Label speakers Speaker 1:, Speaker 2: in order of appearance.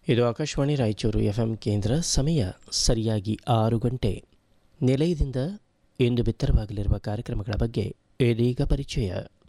Speaker 1: ಇದು ಆಕಾಶವಾಣಿ ರಾಯಚೂರು ಎಫ್ಎಂ ಕೇಂದ್ರ. ಸಮಯ ಸರಿಯಾಗಿ 6 ಗಂಟೆ. ನಿಲಯದಿಂದ ಇಂದು ಬಿತ್ತರವಾಗಲಿರುವ ಕಾರ್ಯಕ್ರಮಗಳ ಬಗ್ಗೆ ಇದೀಗ ಪರಿಚಯ.